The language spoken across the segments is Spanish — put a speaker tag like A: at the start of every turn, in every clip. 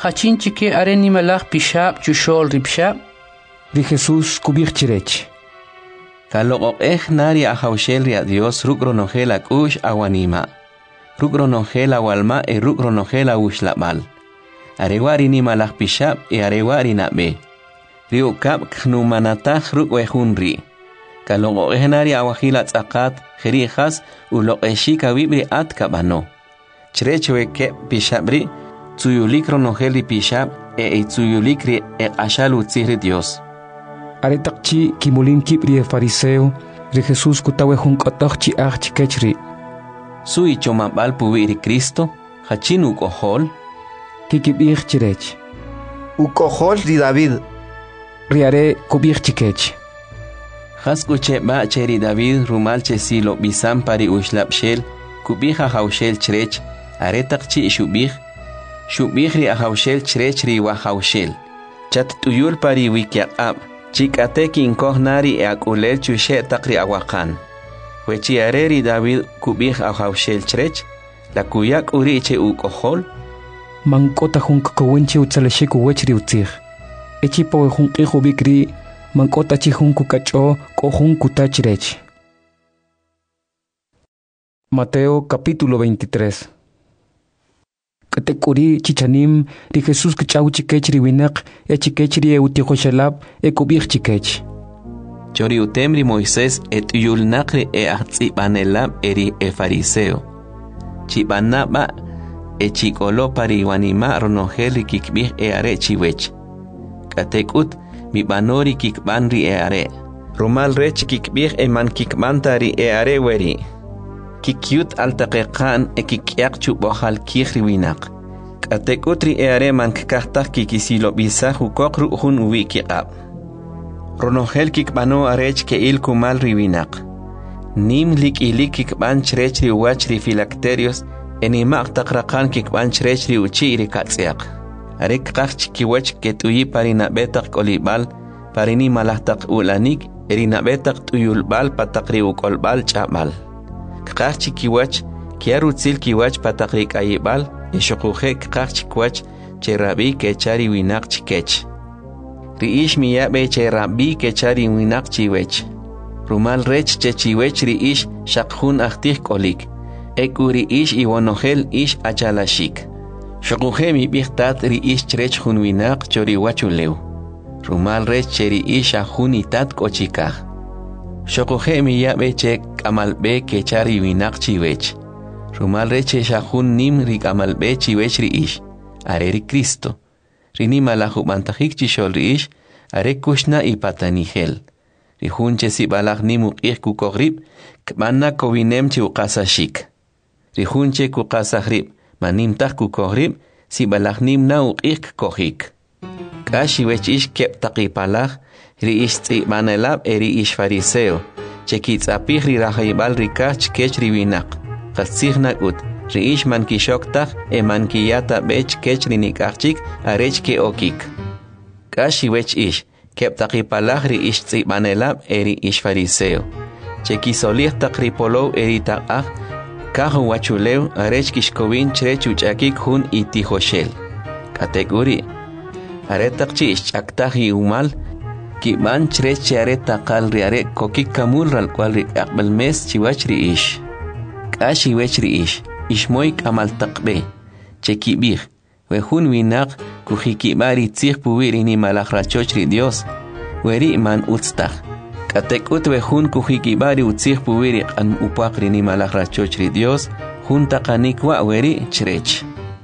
A: Hachinchike areni malach pishab chushol ripshab.
B: Ri Jesús kubir chirech.
C: Kalok nari ahaushel ria Dios rukronogel akush awanima. Rukronogel awalma rukronogel awushlabal. Arewari ni malach pishab arewari nabe. Rio kap knumanatach rukwehunri. Kalok nari awahilat akat jerijas ulokeshika wibri at kabano. Chirechweke pishabri tsuyulik ronogeli pishab tsuyulikri ashalu tzihri Dios.
B: Aretakchi kimulin kibri fariseo ri Jesús kutawe hunkotochi chikechri.
C: Sui chomabal puwiri Cristo hachin ukohol
B: kikibir chirech.
D: Ukohol ri David.
B: Riare kubir chikech.
C: Haskuche ba cheri David rumal chesilo bisam pari ushlapshel kubija haushel chirech aretakchi shubih ri ahaushel chirech ri wahaushel. Chat tuyul pari wikiaqab. Chikateki inkohnari akulel chushe takri awakan. Wechi areri David kubih ahaushel chirech la kuyak uriche ukohol.
B: Mankota hunkakawinchi utsaleshiku wechri utzir. Echipo hunkihu bikri mankota chihunku kacho kohunku tachirech. Mateo capítulo 23. Katekuri chichanim ri Jesús kachau chikechri winak chikechri utihoshalab kubir chikech.
C: Chori utemri Moisés yulnakri ahtsibanelab eri fariseo. Chibanaba chikolo pari wanima ronogeli kikbih are chiwech. Katekut mi banori kikbanri are. Romal rech kikbih man kikbantari are weri. Kikyut altaqiqan kikyak chubohal kihri winak. Katekutri are man kikahtak kikisilo bisahu kokru hun wikiqab. Ronogel kikbano arech ke il kumal riwinak. Nim lik ilik kikban chrechri wachri filacterios enimak takraqan kikban chrechri uchiri katsiaq. Arek qach kiwach ketuyi parina betak kolibal parini malahtak ulanik erina betak tuyulbal patakri ukolbal chabal. Kaqchi kiwach kiarutzil kiwach patakrik ayibal eshuquhe kaqchi kiwach cherabi kechari winak chikech. Riish miyabe cherabi kechari winak chiwech. Rumal rech chechiwech riish shaqhun ahtih kolik. Ekuri ish iwonogel ish achalashik. Shuquhe mi bihtat riish chrech hun winak chori wachulew. Rumal rech cheri ish ahunitat kochikah. Shokohe mi yabe che kamalbe kechari winak chiwech. Rumal reche shahun nim ri kamalbe chiwech riish. Are Cristo. Rini malahu bantahik chishol riish. Are kushna ipatanihel. Rihunche si balak nimu kukogrib. Kmanna kovinem chi ukasashik. Rihunche kukasahrib. Manim tak kukogrib. Si balak nim na ukik kohik. Kashiwech ish kep takipalak. Riish tz'ibanelab riish fariseo. Chekitz apihri rahaibal rikach kech riwinak. Qatzihnak ut. Riish mankishoktak mankiyata bech kech rinikachik arech ke okik. Kashi wech ish. Keptakipalak riish tz'ibanelab riish fariseo. Chekisolih takripolov eritakach. Kahu wachulew arech kishkovin chrech uchakik hun itihoshel. Kategori. Aretakchi ish chaktahi umal. Kiban chrech chare takal riare kokik kamul ral cual ri akbel mes chiwach riish. Kashi wech riish. Ishmoy kamal takbe. Chekibir. Wehun winak kuhikibari tzih puwiri ni malakrachoch ri Dios. Weri man utztach. Katekut wehun kuhikibari utzih puwiri kan upakri ni malakrachoch ri Dios. Hun takanikwa weri chrech.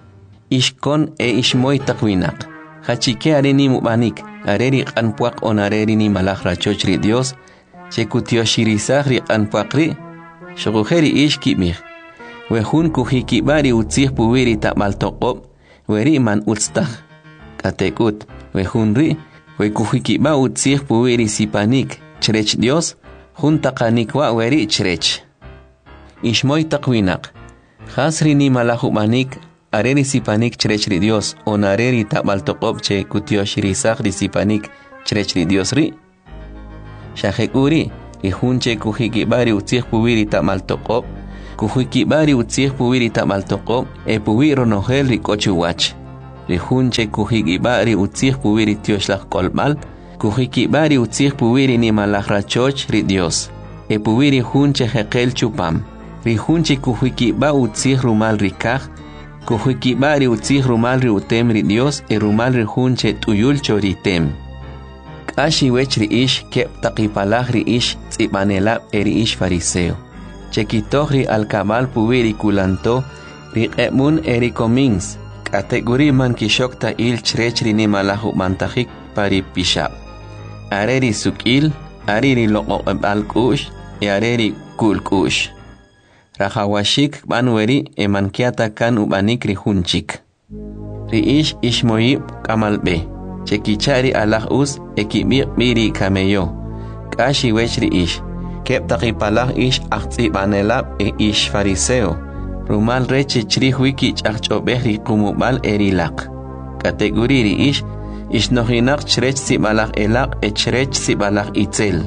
C: Ishkon ishmoy takwinak. Hachike areni mubanik. Areri anpuak on areri ni malakrachoch ri Dios. Chekutioshirisa ri anpuakri. Shoguheri ish kibir. Wehun kuhikibari utzih puwiri tamaltoqob. Weri man utztach. Katekut. Wehun ri. Wekuhikiba utzih puwiri sipanik. Chrech Dios. Hun takanikwa weri chrech. Ishmoy takwinak. Khasri ni malahumanik. Areri sipanik chrech ri Dios. On areri tamaltoqob che kutioshirisak ri sipanik. Chrech ri Dios ri. Shahekuri. Ihunche kuhikibari utzih puwiri tamaltoqob. Kuhikibari utzih puwiri tamaltoqob. Puwiro nohel ri kochuwach. ri hunche kuhigibari utzih puwiri tioshlah kolmal, kuhigibari utzih puwiri ni malagrachoch ri Dios, e puwiri hunche hekel chupam, ri hunche kuhigiba utzih rumal rikaj, kuhigibari utzih rumal ri utem ri Dios, e rumal ri hunche tuyul choritem. Kashi wech ri ish kep taqipalah ri ish tzibanelab eri ish fariseo. Chekitoh ri alkabal puwiri kulanto, ri emun eri komins, kategori man kishokta il chrech ri nimalahu mantajik pari pishab. Areri sukil, ariri loqo alkush, e areri kulkush. Rahawashik banweri emankiata kan ubanik ri hunchik. Ri ish ishmoyib kamalbe. Chekichari alah us ekibir miri kameyo. Kashi wech ri ish. Kep taqipalah ish aqtzibanelab e ish fariseo. Rumal reche chrih wiki chachobeh ri kumubal erilaq. Kategori ri ish nohinak chrech sibalaq elaq e chrech sibalaq itzel.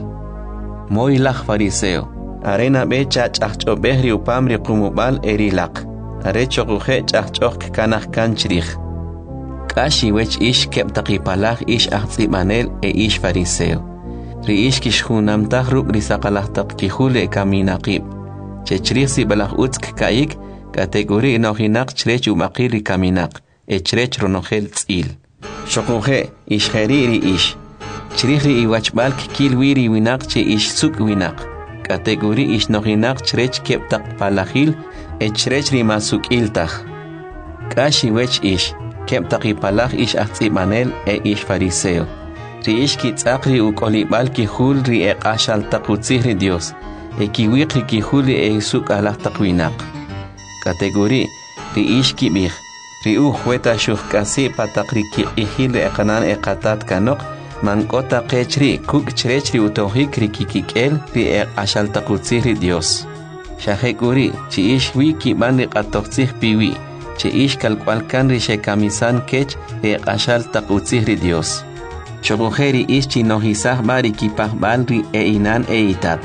C: Moilaq fariseo. Arena be chachobeh ri upam ri kumubal erilaq. Are chokuhe chachok kanah kan chrih. Kashi wech ish kep taqipalah ish aqtzibanel e ish fariseo. Ri ish kishhunam tahruk risaqalah taqkihule kaminaqib. Chechrih sibalaq utsk kaik, kategori nohinak chrech umaqir ri kaminaq, e chrech ronogel tzil. Shokuhe ish ri ish. Chrih ri iwachbal kil wiri winak che ish suk winak. Kategori ish nohinak chrech kep taqpalahil, e chrech ri masuk iltah. Kashi wech ish. Kep taqipalah ish aqtzibanel e ish fariseo. Ri ish kitzaqri ukolibal kihul ri e qashal taqutzih ri Dios. E kiwiq ri kihul e suk alah taqwinaq. Kategori ri ish kibih. Ri uhueta shuhkasi pataqri kiqihil e qanan e qatat kanok. Mankota qechri kuk chrech ri utohik ri kikikel ri e qashal taqutzih ri Dios. Shahekuri chi ish wiki ban ri qatoqtzih piwi. Che ish kalkwalkan ri shekamisan kech e qashal taqutzih ri Dios. Chobujeri ish chinohisah bari kipah balri e inan e itat.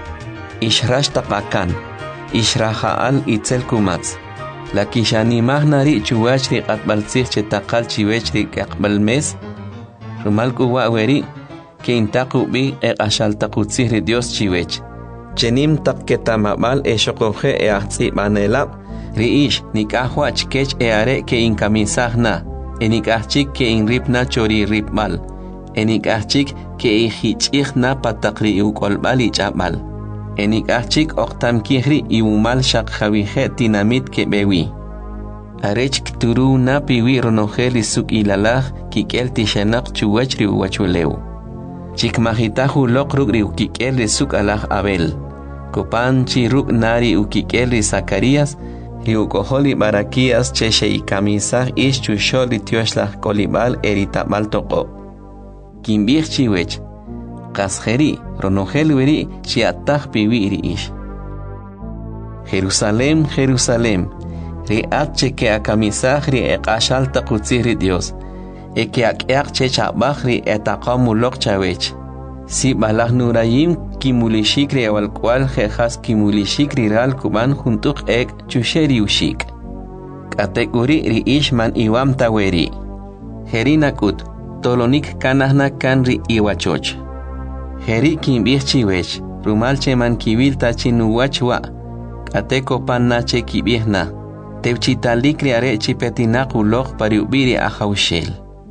C: Ish rash taqakan, ish rahaal itzel kumatz. La kishanimah nari chuwach ri qatbaltzih che taqal chiwech ri qaqbal mes. Rumal kuwa weri ke intaqu bi e qashal taqutzih ri Dios chiwech. Chenim taqketamabal e shokoje e aqtzibanelab. Ri ish nikahwa chkech e are ke inkamisahna, e nikahchik ke inripna chori ripmal, e nikahchik ke ihichihna pataqri ukolbal ichabal, e nikahchik oktam kihri iumal shakhawihe tinamit ke bewi. Arech kturu na piwi ronogeli suk ilalah kikel tishanak chuwachri uwachuleu. Chikmahitahu lokruk ri ukikel ri suk alah Abel. Kopanchi ruk nari ukikel ri Zacarias, Riukoholi barakias cheche y camisah ish chusholi tioshlah kolibal eritabal toko. Kimbir chiwech. Kasjeri ronogel weri chiatah piwiri ish. Jerusalem, Jerusalem. Ri atche ke a camisah ri eqashal taqutzih Dios. E ke akeak chechabah ri etaqamulok chawech. Si balah nurayim kimulishikri awal cual jejas kimulishikri ral kuban juntuk ek chusheri ushik. Kategori ri ishman iwam taweri. Herinakut tolonik kanahna kan ri iwachoch. Heri kimbih chiwech rumal cheman kibil tachinuwachwa. Kateko pannache kibihna. Tevchitalikri are chipetinakulok pariubiri ahaushel.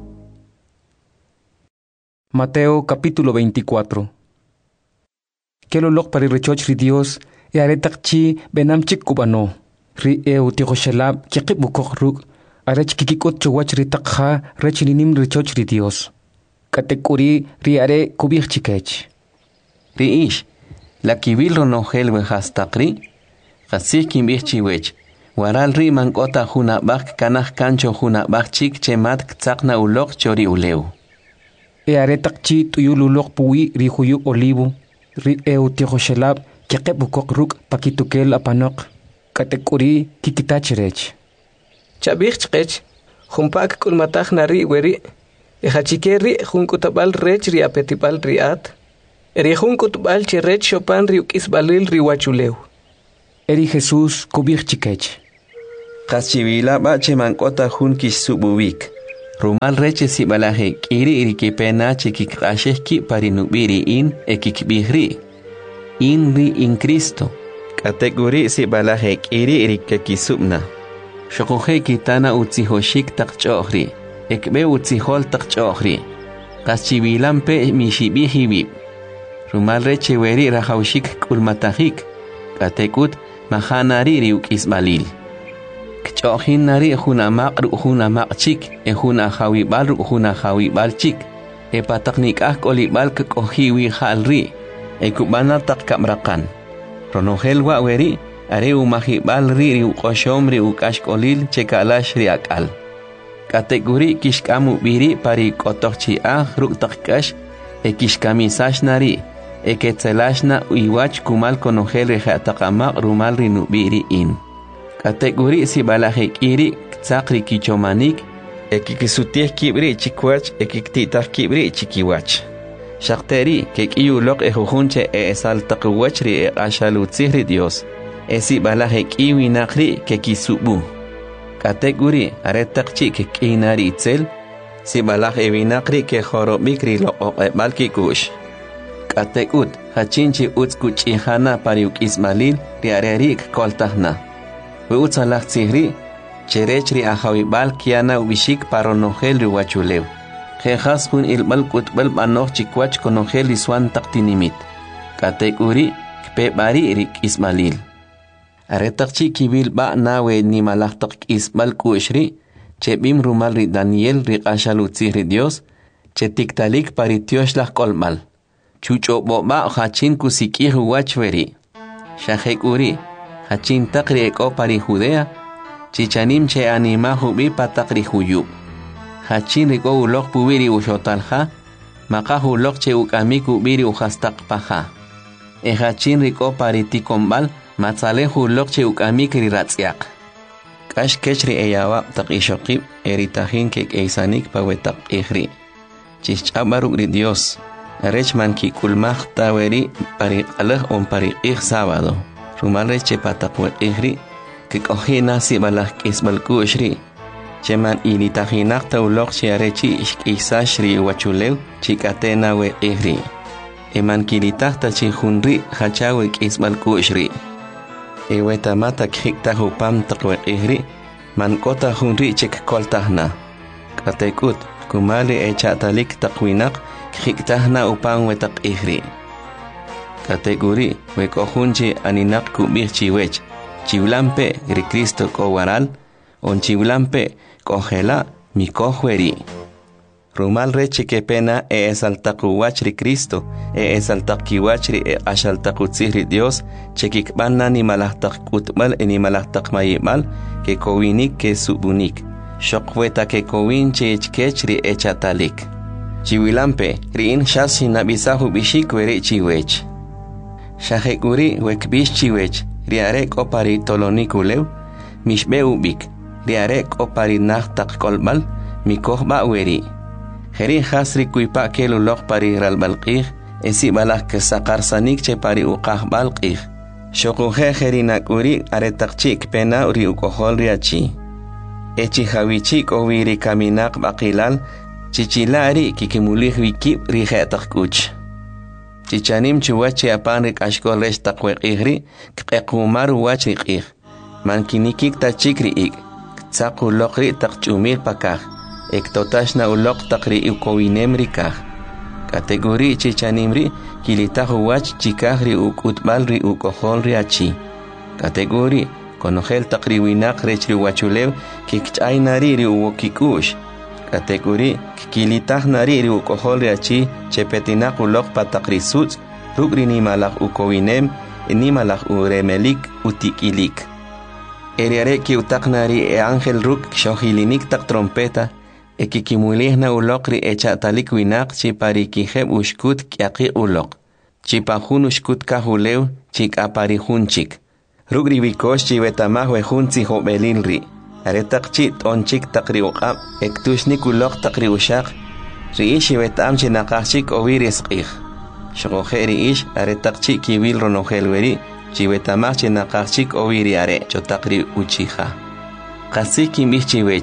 B: Mateo capítulo 24. Kelolok pari rechoch ri Dios e aretakchi benamchik kubano. Ri eutihoshelab kikibukok ruk arech kikikot chowach ri takha rechininim rechoch ri Dios. Katekuri ri are kubich chikech.
C: Ri ish la kibil ronogel wehastakri khasik kimbich chiwech. Waral ri mankota hunabak kanah kancho hunabak chik chemat ktsakna ulok chori uleu.
B: E aretakchi tuyululok puwi ri huyu olivo, ri eutihoshelab kikibukok ruk pakitukel apanok. Katekuri kikitachirech.
E: Chabich humpak kulmatach nari weri. Ejachikeri junkutabal rech ri apetipal riat. Eri junkutbal chirech chopan ri ukisbalil ri wachuleu.
B: Eri Jesús kubich chikech.
C: Kaschivila bache mankota hun kish sububik. Rumal reche si balaje kiri iri ki pena chikik asheki pari nubiri in ekik bihri. Inri in Cristo. Kategori si balaje kiri iri kekisubna. Shokohe kitana utzihoshik takchohri. Ekbe utzihol takchohri. Kaschibilampe mishibihibib. Rumal reche weri rahaushik kulmatahik. Katekut mahanari ukisbalil. Kchohin nari hunamaq chik hunahawibal chik pataknik kolibal kohiwi halri kubana tak kamrakan ronogel wa weri are umahibal ri uqoshom ri ukashkolil chekalash ri akal kategori kishkamu biri pari kotochi ruktakkash kishkamisash nari ketzelashna uiwach kumal konogel ri hataqamaq rumal ri nubiri in kategori si balaje kiri tsakri kichomanik ekikisutih kibri chikwach ekiktitah kibri chikiwach shakteri kekiyulok ejujunche esaltaqwachri ashalutzihri Dios si balaje kiwi nakri kekisubu kategori aretakchi kekinari itzel si balaje binakri ke jorobikri lo balkikush katekut hachinchi utskuchihana pariuk ismalil riarerik koltahna Uutsalach tsihri, cherechri ahawibal kiana ubishik paronogel riwachulew. Jejas hun ilbal kutbal banoch chikwach konogel iswan taktinimit. Kategori kpebari rik ismalil. Aretakchi kibil ba nawe ni malachtak isbal kushri, chebim rumal ri Daniel rik ashalutzihri Dios, chetiktalik paritioshlah kolmal. Chucho boba hachin kusikih wachveri. Shahekuri. Hachin takri eko pari Judea, chichanim che anima hubi patakri huyub. Hachin riko ulok pubiri ushotalha, maka ulok che ukamiku biri uhastak paha. Hachin riko pari tikombal, matzale ulok che ukamikri ratsiak. Kash kechri eyawa tak ishokib, eritahin kek eisanik pawetak ihri. Chichabaruk ri Dios, rechman ki kulmach taweri pari aleh on pari sábado. Rumal reche patakwe ihri kikohina si balak isbal kushri cheman ilitahinak taulok chiarechi ishkisashri wachulew chikatena we ihri eman kilitahta chihunri hachawe isbal kushri ewetamata khikta hupam takwe ihri man kota hunri chik koltahna katekut kumali echatalik takwinak khiktahna upang wetak ihri kategori wekohunche aninak kubir chiwech chiwlampe ri Cristo kowaral on chiwlampe kojela mi kohweri rumal reche que pena esaltakuwach ri Cristo esaltakiwach ri ashaltakutzihri Dios chekikbanna ni malahtak kutbal ni malahtak mayimal que kowinik que subunik shokweta que kowinche echkechri echatalik chiwilampe ri in shashi nabisahu bishik weri chiwech Shahekuri wekbish chiwech, riarek opari tolonikulew, mishbe ubik, riarek opari nachtak kolbal, mikohba weri. Heri hasri kuipa kelulok pari ralbalqih, esi balak kesakar che pari uqah balqih. Shokuhe heri nakuri aretakchik pena uri ukohol riachi. Echi hawichik owiri kaminak bakilal, chichilari kikimulih wikib rihetak kuch. Chichanim chuwachi apanrik ashkol resh takwe ihri, kekumaru wachi ih. Mankinikik tachikri ik, tsaku lokri takchumil pakah, ektotashna ulok takri ukowinemri kah. Kategori chichanimri, kilitahu wach chikahri ukutbalri ukoholri achi. Kategori, konogel takri winak rechri wachulew, kikchainari uwokikush. Kategori kilitah nari ukohol achi chepetinak ulok patakrisut rugri ni malak ukowinem ni malak uremelik utikilik eriare ki utak nari angel ruk shohilinik tak trompeta ekikimulihna ulokri echatalik winak chiparikiheb ushkut kiaqi ulok chipahun ushkut kahulew chik aparihunchik rugri bikosh chibetamah wehunzi hobelilri aretakchi tonchik takri uqab ektushnik ulok takri ushaq riishi betamchi naqachik oviris qih shoqoje riish aretakchi kibil ronojelweri chibetamach naqachik oviri are chotakri uchiha qasiki michiwech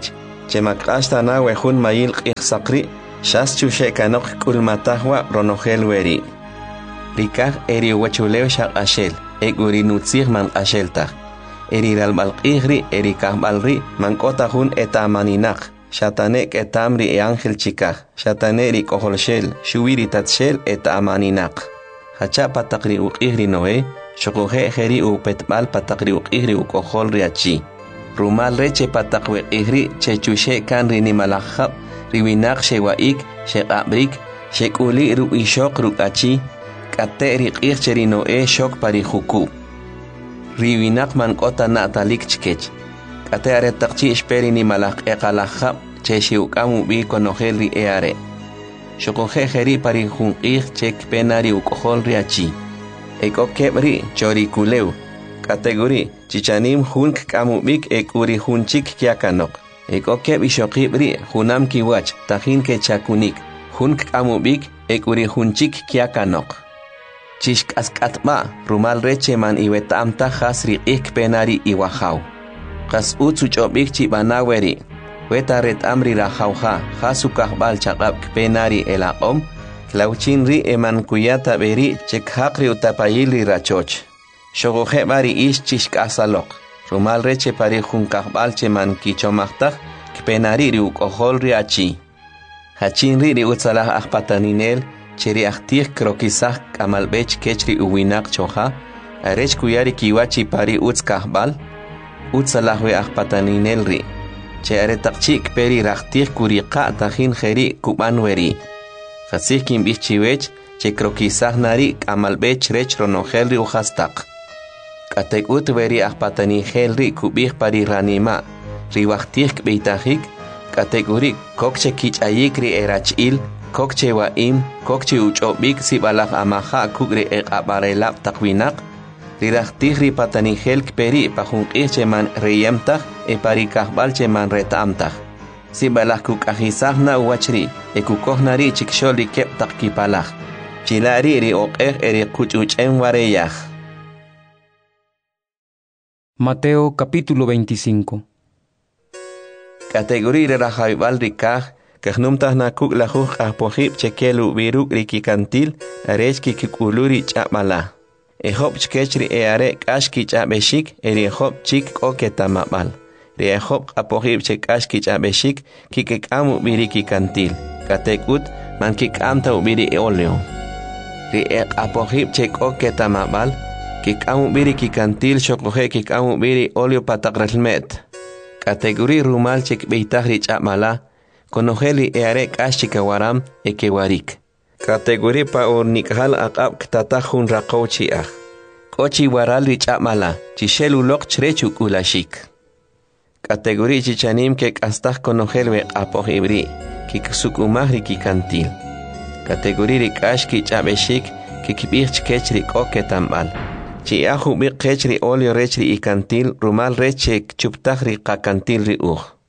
C: Chemakashtana wehun mayil qihsaqri, shas chushe kanok kulmatahwa ronogel weri. Rikah eri wachuleo shaq ashel, uri nutzir man asheltah. Eri ralbalqihri, eri kahbalri, mankotahun etamaninak. Shatanek etamri e ángel chikah, shataneri koholshel, shuwiri tatshel etamaninak. Hacha patakri uqihri noe, shokohe heri upetbal patakri uqihri ukohol riachi. Rumal reche patakwe ihri, chechushe kan rini malahab, riwinak shewaik, shekabrik, shekuli ru ishok rukachi, kate riqih cheri noe shok pari huku. Riwinak man kota natalik chkech. Kate are takchi esperi ni malak ekalahab, cheshi ukamu bi konogel ri eare. Shokohe heri pari hunqih chek penari ukohol riachi. Eko kebri chori kuleu. Kategori chichanim hunk kamubik ekuri hunchik kiakanok. Eko keb ishokibri hunam kiwach tahin ke chakunik. Hunk kamubik ekuri hunchik kiakanok. Chishk askatma rumal reche man iwetamta hasri ik penari iwahau. Kas utsu chobik chibanaweri. Weta ret amri rahauha hasukah bal chakab penari elaqom. Klauchinri eman kuyata beri chekhakri utapayili rachoch. Shogohe bari ish chishk asalok. Rumal reche pari junkah bal cheman kichomachtak kpenari ri ukohol riachi. Hachinri ri utsalah akpataninel cheri aktir krokisah kamalbech kechri uwinak choha. Arech kuyari kiwachi pari utskahbal. Utsalahwe akpataninel ri. Che aretakchik peri raktir kuriqa tahin kheri kubanweri. Khasih kim bichiwech che krokisah nari kamalbech rech ronogel ri uhastak. Katek utveri akpataninel ri kubih pari ranima. Riwaktir kbeitajik. Kategori kokche kichayik ri erachil. Kokche waim. Kokche uchobik sibalak amaha kugri ekabarelap takwinak. Riraktir pataningel kperi pahunqih cheman reyamtah pari kahbal cheman retamtah. Sibalak kukajisahna uwachri kukohnari chiksholi kep takkipalah. Chilari ri oqeh eri kuchuchen wareyah.
B: Mateo capítulo 25.
C: Categoría rajaibal rikah kahnumtah nakuk lahuh ahpohib chekelu biruk rikikantil arech kikuluri chapala. Ehop chkechri eare kashki chabeshik erihop chik oketamabal. Riehop apohib chek kashki chabeshik kikekamu biriki kantil. Katekut man kikamta ubiri oleo. Riek apohib chek oketamabal kikamu biriki kantil shokohe kikamu biri oleo patakralmet. Kategori rumal chek beitahri chamala konogeli eare kashika waram ekewarik. Kategori pa urnikhal aqab ktatahun raqochi ah. Kochi waral richamala, chishelu lok chrechuk ulashik. Kategori chichanim ke kastah konogelwe apohibri, kiksuk umahri kikantil. Kategori rikashki chabeshik, kikibich kechri koketambal. Chiahu bi kechri olio rechri ikantil, rumal reche chuptahri kakantil ri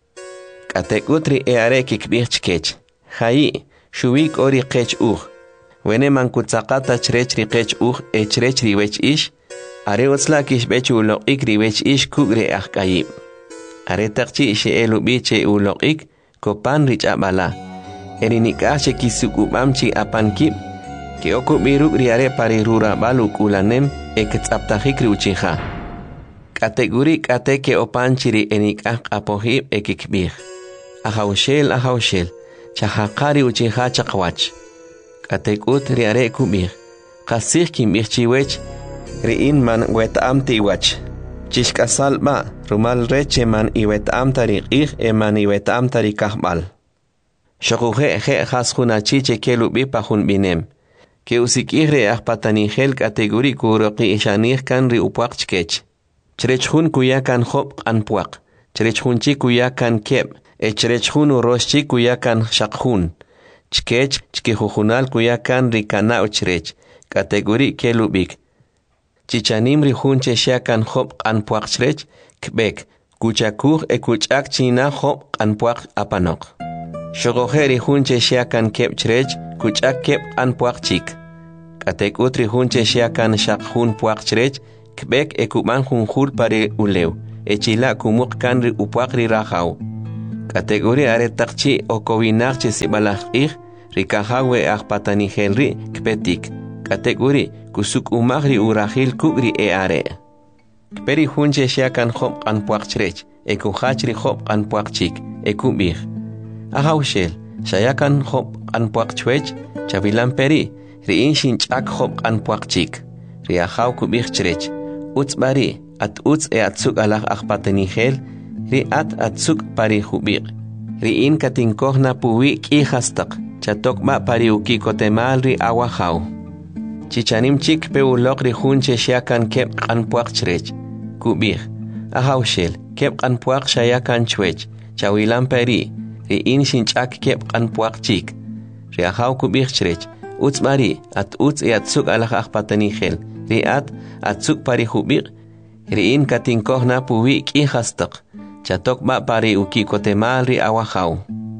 C: Kategutri eare kikibich kech. Hai. Shuwik ori qech Wene mankutsaqata chrechri qech chrechri wech ish. Are utslakish bechu uloqik ri wech ish kugre ahkayib. Are takchi ishe elu biche uloqik kopan rich abala. Erinikashe kisukubamchi apankib. Ke oku biruk ri are pari rura baluk ulanem eketsaptahik ri uchiha. Kategori kateke opanchiri enikah apohib ekikbih. Ahaushel. Chahakari uchiha chakwach. Katekut riare kubir. Kasih kim chiwech. Riin man wetamti wach. Chishkasalba. Rumal reche man iwetamtari man iwetamtari kahbal. Shokuhe he hashunachi chekelubi pahun binem. Ke usikire ahpataningel kategori kuroki ishanir kan ri upuak chkech. Chrechhun kuyakan hop anpuak. Chrechhunchi kuyakan keb. Echrechhun uroshchi kuyakan shakhun. Chkech chkihujunal kuyakan rikana uchrech. Kategori kelubik. Chichanim rihunche shakan hop anpuak chrech. Kbek. Kuchakur kuchak china hop anpuak apanok. Shogohe rihunche shakan keb chrech. Kuchak keb anpuak chik. Katekut rihunche shakan shakhun puak chrech. Kbek ekuman hunjul pare uleu. Echila kumuk kanri upuak rirahau. Categoría aretaqchi okowinaqchi sibalaq'ij rikahawe ajpatanijelri kpetik. Categoría kusuk umagri urajil kugri are. Kperi hunche shakan hop anpuaqchrech ekuhachri hop anpuaqchik ekubij. Ahawshel shayakan hop anpuaqchwech chavilan peri riin shinchak hop anpuaqchik. Riahaw kubijchrech utzbari at utz atsuk alaj ajpatanijel ri atsuk pari hubir. Riin katinkohna puwi kihastaq chatok ma pari ukikotemal ri awahaw. Chichanim chik pe ulok ri hunche shakan kep anpuaqchrech kubir. Ahawshel kep anpuaq shayakan chwech chawilan peri riin shinchak kep anpuaqchik. Riahaw kubijchrech utzbari at utz atsuk alaj ajpatanijel ri atsuk pari hubir. Riin katinkohna puwi kihastaq chatok ma pari ukikotemal ri awahaw.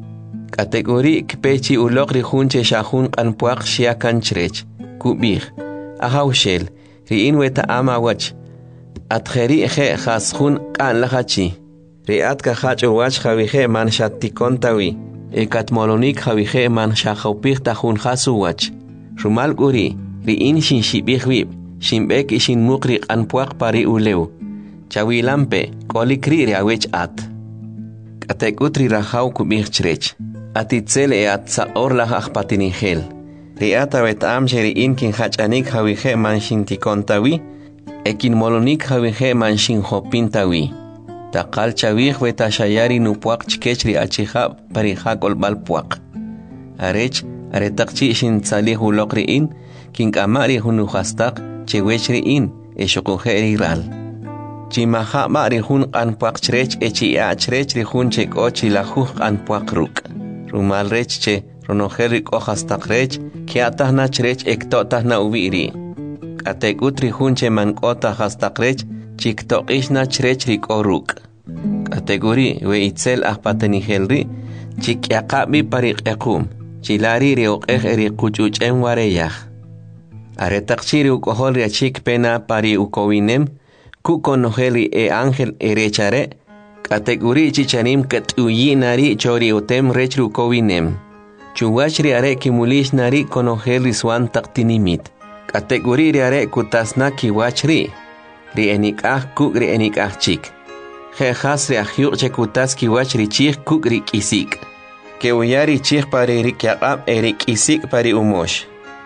C: Kategori kpechi ulok ri hunche shahun anpuaq shayakan chrech kubir. Ahawshel riin weta amawach atjeri eje khashun kan lahachi riat ka hacho wach khavije man shattikontawi ekatmolonik khavije man shahopir tahun khasuwach rumal guri riin shin shibihwi shimbek ishin muqri anpuaq pari uleu chawilampe kolikri riawech at katekutri rahaw kubir chrech atitzel atsa orla ajpatinigel riata wetam sheri inkin hachanik khavije man shintikontawi ekin molonik khavije man shinhopintawi taqal chawij weta shayari nupuaq chkechri achihab parihak olbalpuaq arech aretaqchi shin salih ulokriin kinkamari hunuhastaq chewechriin eshoqojeri ral chimaha mari hun anpuaq chrech echi achrech ri hun chekochi lahuq anpuaq ruk rumal rech che ronojeri kohastaq rech kiatahna chrech ektotahna ubiri katekutri hunche mankota hastaqrech chiktoqishna chrech rikoruk kategori we itzel ajpatanijelri chikyaqabi pariqequm chilari rioqej riquchuchem wareyaj aretaqchiri ukohol riachik pena pari ukowinem kukonojeli ángel erechare kategori chichanim katuyinari chori utem rech rukowinem chuwachri are kimulish nari konojeli swan taqtinimit kategori riare kutasna kiwachri ri enikah kuk ri enikah chik jejas ri ahyuk che kutas kiwachri chik kuk ri kisik ke uyari chik pari ri kyaqab eri kisik pari umosh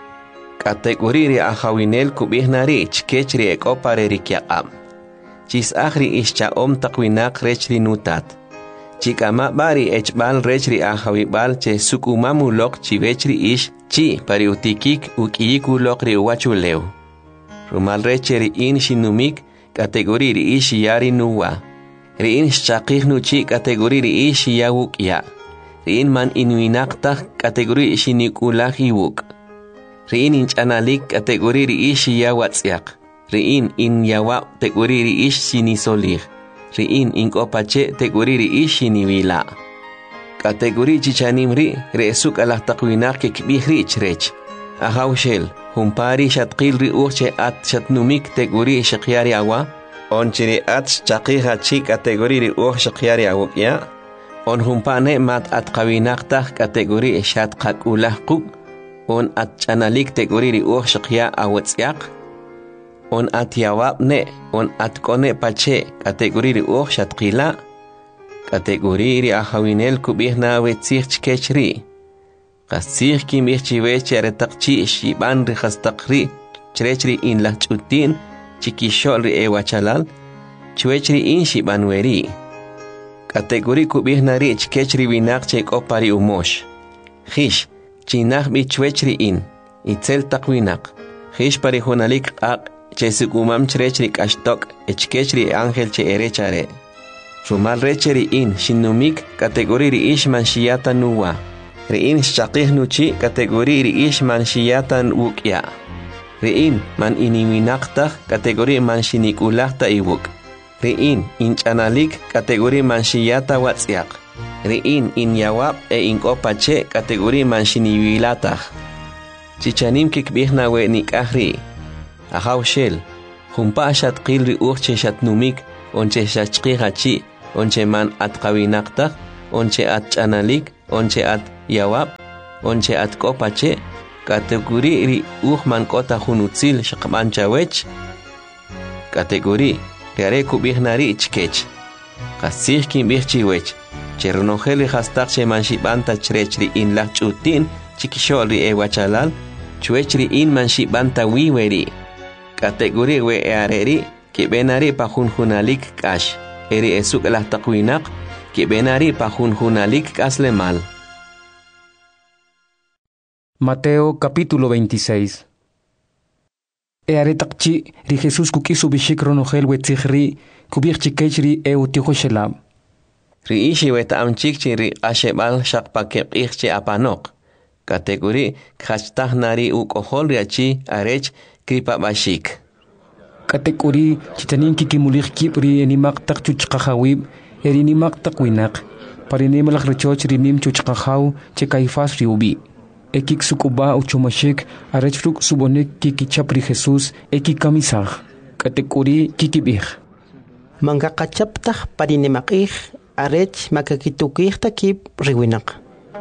C: kategori ri ahawinel kubihnari chkech ri eko pari ri kyaqab chis ahri ischa om taqwinak rech ri nutat chikama bari echbal rech ri ahawibal che sukumamu lok chivech ri ish chi pari utikik ukiyiku lok ri uwachuleu rumal rech ri in shinumik kategori ri ish yari nuwa ri in shchaqih nu chi kategori ri ish yawuk ya ri in man inuinaqtaq kategori shinikulaj iwuk ri in inchanalik kategori ri ish yawatzyak ri in yawa kategori ri ish sinisolij ri in inkopache kategori ri ish siniwila kategori chichanim ri esuk alaj taqwinak kikbih ri chrech ahawshel humpari shatqil ri uche at shatnumik kategori shaqyari awa onchiri at chaqiha chi kategori ri shaqyari awya on humpane mat at qawinaqtaq kategori shatqakulah quk on at chanalik kategori ri shaqya awatsyaq on at yawabne on at kone pache kategori ri shatqila kategori ri ahawinel kubihna wetzich chkechri qasich kimihchiweche aretaqchi shiban ri khastaqri chrechri in la chutin chikishol ri ewachalal chwechri in shiban weri kategori kubihna ri chkechri winaq chekopari umosh khish chinaq bi chwechri in itzel taqwinaq khish pari hunalik aq chesikumam chrechri kashtok echkechri ángel che erechare rumal recheri in shinumik kategori ri ish manshiyata nuwa ri in shaqih nuchi kategori ri ish manshiyata wukya ri in man iniwinaqtaq kategori manshinikulaqta iwuk ri in inchanalik kategori manshiyata watsyaq ri in yawab inkopache kategori manshiniwilataq chichanim kikbihna we nikahri ahawshel humpa shatqil ri uche shatnumik onche shachqihachi onche man atqawinaqtaq onche at chanalik, onche at yawap, onche at kopache, kategori ri man kota hunutzil shakmanchawech, kategori riare kubihnari chkech, kasih kim bichiwech, cherunojeli hastakche manshibanta chrechri in la chutin, chikishori ewachalal, chuechri in manshibanta wiweri, kategori we eareri, que benari pajunjunalik kash, eri esuk el takwinaq, que benari pajunjunalik kaslemal.
B: Mateo capítulo 26. Earetakchi ri Jesús kukisu bishik ronojel wetzihri, kubir chikechri eutihoshelab.
C: Ri ishi weta amchikchi ri ashebal shakpakep ichchi apanok. Kategori khastahnari ukohol riachi arech kripabashik.
B: Kategori chitanin kikimulik kipri enimak tak chuchkahawib, erinimak takwinak, parinemalak rechoch rinim chuchkahaw chekaifas riubi. Ekik sukuba uchumashik arechfruk subonek kikichapri Jesús ekikamisaj. Kategori kikibih.
F: Mangakachaptaj parinemakij arech makakitukij takip riwinak.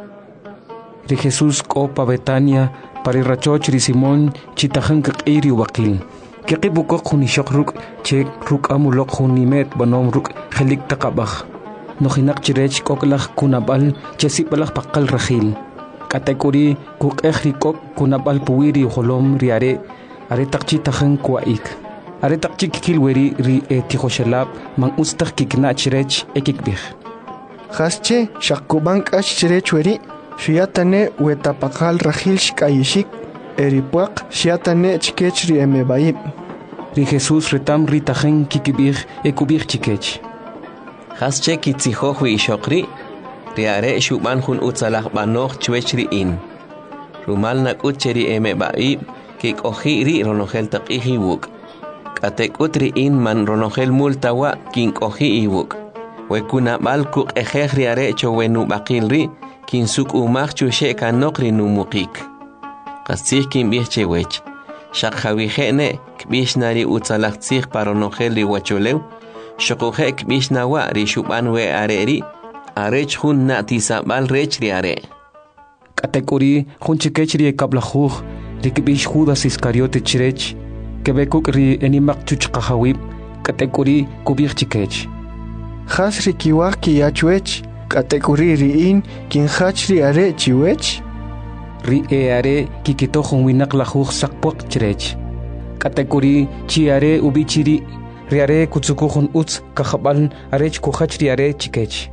B: Ri Jesús kopa Betania parirachoch ri Simón chitajan kakiri wakil. Kikibukok hunishokruk che ruk amulok hunimet banom ruk helik takabaj. Nohinak chirech koklaj kunabal chesipalaj pakal rajil. Kategori kuk ejrikok kunabal puwiri holom riare aretakchi tajan kuaik. Aretakchi kikilweri ri etihoshelab man ustak kikna chirech ekikbih.
D: Hasche shakubank ash chirech weri. Shiatane wetapakal rajil shkayishik. Eripuak shiatane chikechri emebaib.
B: Ri Jesús retam ritajen kikibih ekubih chikech.
C: Hasche kitzihohui ishokri. Riare shuban hun utzalaj banoch chuechri in. Rumal nakutcheri emebaib kik ojiri ronogel taqihi wuk. Katekutri in man ronogel multawa kin oji iwuk. Wekuna balkuk ejehri are chowenu bakilri kin suk umach chushe kanokri numukik. Kasih kin bihchewech. Shakhavihene kbishnari utzalaj tzih paronogel ri wacholew. Shokuhe kbishnawa ri shuban we areri. Arech hun natisabal rech riare.
B: Kategori hun chikechri ekablajuj rikbish Judas Iscariote chirech kebekuk ri enimak chuchkahawib kategori kubich chikech.
D: Has rikiwak kiyachuech. Kategori riin kin hachri are chiwech.
B: Ri are kikitojon winak lajuj sakpok chirech. Kategori chiare ubichiri riare kutsukujon utz kahabal arech kuhachri are chikech.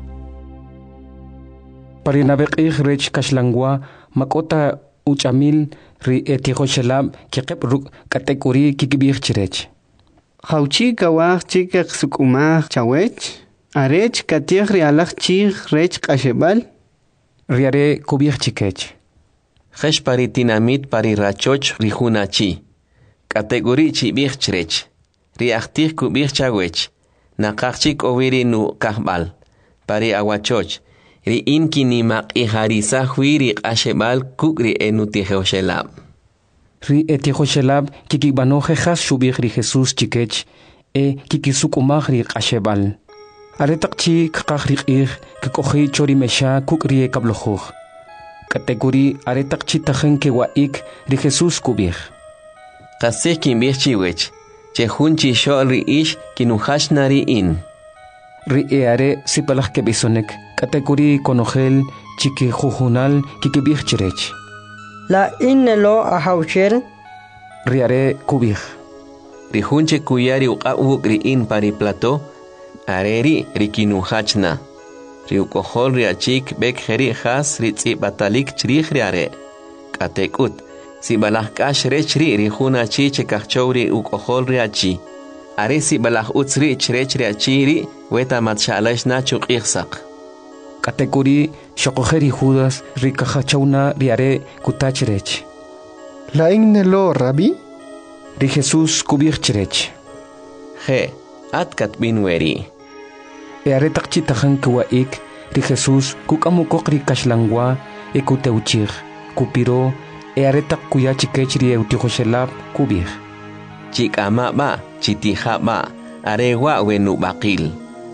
B: Parinabek rech kashlangwa makota uchamil ri etihoshelab kikep ruk kategori kikibih chirech.
G: Hauchi kawaj chikek sukumaj chawech. Arech katiej rialaj chij rech kashebal.
B: Riare kubih chikech.
C: Hesh paritinamit parirachoch rihunachi. Kategori chibih chirech. Riachtih kubih chawech. Nakachik oviri nu kahbal. Pari awachoch. Ri inkinimak iharisa huiri ashebal kukri enutihoshelab.
B: Ri etihoshelab kikibanoje has shubih ri Jesús chikech kikisukumaj ri ashebal. Aretakchi kakaj ri kikoji chori mesha kukri ekablojuj. Kategori aretakchi tajen kewaik ri Jesús kubih.
C: Kasih kinbih chiwech. Chehunchi shol ri ish kinuhashnari in.
B: Ri eare sipalaj kebisonek. Kategori konogel chiki jujunal kikibih chirech.
F: La innelo ahaucher.
B: Riare kubih.
C: Rihunche kuyari uqawuk ri in pari plato. Areri rikinuhachna. Riukohol riachik bek heri has ritzi batalik chrih riare. Katekut. Si balah kash rechri rihuna chi chekachowri ukohol riachi. Are si balah utzri chrech riachiri weta matshalash na chukirsak.
B: Kategori shokojeri Judas rikajachawna riare kutachrech.
D: La innelo rabi.
B: Ri Jesús kubih chirech.
C: He, atkat binweri.
B: Earetakchi tajan kewaik ri Jesús kukamukok ri kashlangwa ekuteuchir kupiro earetak kuyachikech ri eutihoshelab kubih.
C: Chikama ba, chitiha ba, arewa wenu bakil.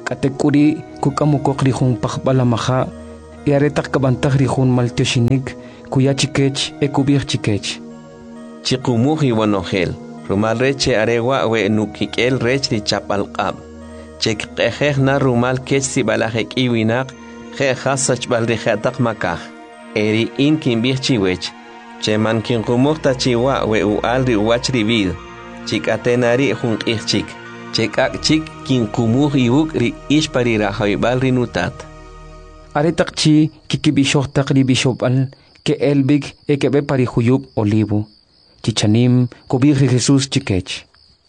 B: Katekuri kukamukok rihun pakbalamaha y aretak kabantak rihun maltioshinik kuyachikech ekubir chikech.
C: Chikumuhi wanogel, rumal reche arewa we nukikel rech ri chapalqab. Chek qeheh na rumal kech si balajek iwinak, je hasach balrijatak makaj. Eri in kimbih chiwech, che man kinkumuhta chiwa we ualri uachri vid, chik atenari jun chik, chek ak chik kinkumuh iuk ri ishpari rahoibal rinutat.
B: Aretak chi kikibishoktak ri bishopal, que elbig ekebe parijuyub olivo. Chichanim kubir Jesús chikech.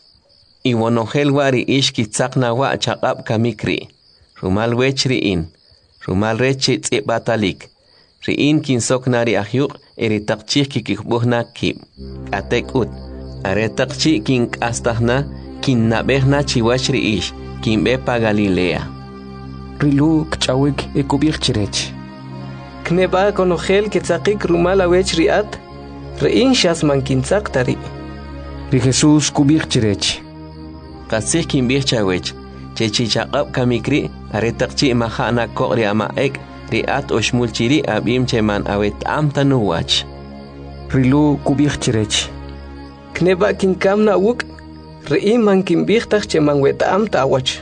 C: Iwanogel wari ishki tzakna wa chaqab kamikri. Rumal wechri in. Rumal rechi tzibbatalik. Riin kin soknari ahyuk eritakchi kikikbuhna kib. Atek ut. Aretakchi kin astahna kin nabehna chiwachri ish. Kin bepa Galilea.
B: Rilu kchawik ekubir chirech.
E: Kneba konogel ketzakik rumal awech riat. Rein shas mankintzak tari.
B: Ri Jesús kubir chirech.
C: Kasih kimbih chawech. Chechi chaqab kamikri aretakchi mahana kokri ama ek riat oshmulchiri abim cheman awet amtanuwach.
B: Rilu kubir chirech.
E: Kneba kinkamna wuk. Rein mankinbihtak cheman wet amtawach.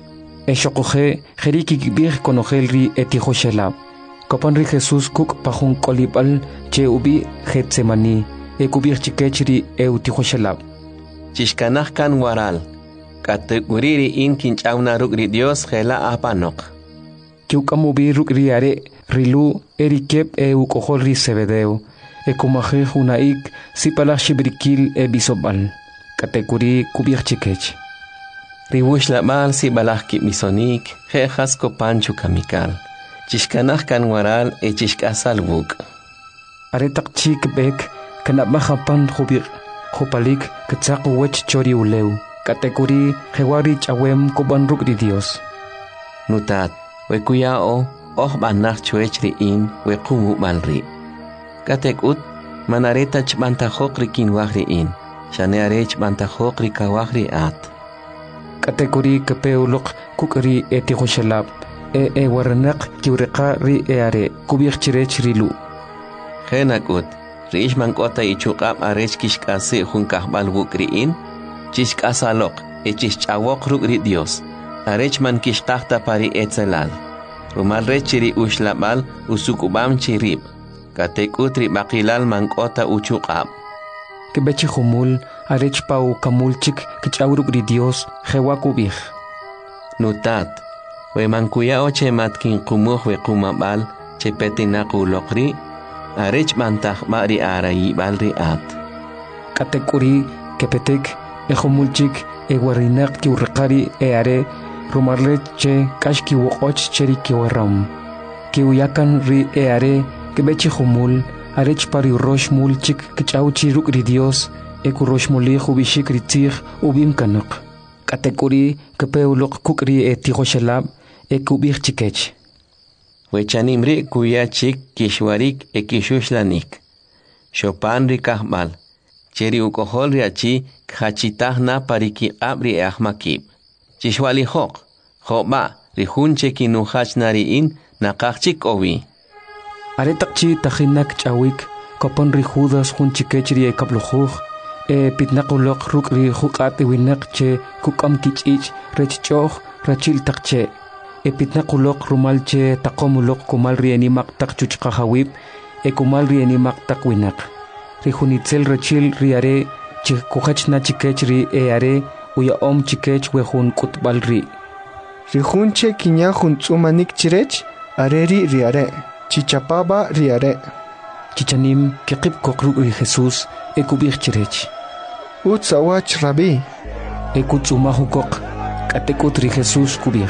B: Eshokoje jeriki kibir konogel ri etihoshelab. Kopan ri Jesús kuk pahun kolibal che ubi Getsemani ekubir chikechri eutihoshelab.
C: Chishkanah kan waral. Kateguriri in kinchawna rukri Dios gela apanok.
B: Kiukamubi rukri are rilu erikep eukohol ri Zebedeo. Ekumaje hunaik sipala shibrikil ebisobal. Kateguri kubir chikech.
C: Riwush labal si balahki misonik jejas kopanchu kamikal. Chishkanah kan waral chishkasal wuk.
B: Aretak chik bek kanabmahapan hubir hupalik ketsak wech chori uleu. Kategori hewari chawem koban rukri Dios.
C: Nutat wekuyao banach chuechri in wekumu balri. Katekut manareta chbantajokri kinwahri in. Shanearech bantajokri kawahri at.
B: Kategori kepeulok kukri etihoshelab. Waranak kiureka ri eare kubir chirech rilu.
C: Henakut riishman kota ichukab arech kishkase junkahbal wukri in. Chishkasalok chischawok rukri Dios. Arechman kishtahta pari etzelal. Rumal rechiri ushlabal usukubam chirib. Katekutri bakilal mankota uchukab.
B: Kebechi humul arech pau kamulchik kichawrukri Dios hewa kubih.
C: Nutat. We mankuyao che matkin kumuh we kumabal che petinaku lokri arech bantah mari arayi balri at.
B: Katekuri kepetek ejomulchik ewarinak kiurrekari eare rumarle che kashki wokoch cheri kiwaram. Kiuyakan ri eare kebechi humul arech pari rosh mulchik kichauchi rukri Dios ekurosh muli hubishik ritzich ubim kanak. Katekuri kepeulok kukri etihoshelab ekubir chikech.
C: Wechanimri kuyachik kishwarik ekishuslanik. Shopan rikahbal. Cheri ukohol riachi khachitahna pariki abri ahmakib. Chishwali hok. Hoba rihunche kinuhachnari in nakachik owi.
B: Aretakchi tahinak chawik kopon rihudas hunchikechri ekabluhuj. Pitnakulok rukri hukate winak che kukam kichich rechchoh rachil takche. Pitnakulok rumalche takomulok kumal rienimak tak chuchkahawib kumal rienimak tak winak. Rihunitzel rachil riare chikuhachna chikech ri eare uya chikech wehun kutbal ri.
D: Rihunche kinya huntzumanik chirech areri riare. Chichapaba riare.
B: Chichanim kekip kokruk ri Jesús ekubir chirech.
D: Utsawach rabi.
B: Ekutzumahukok katekut ri Jesús kubir.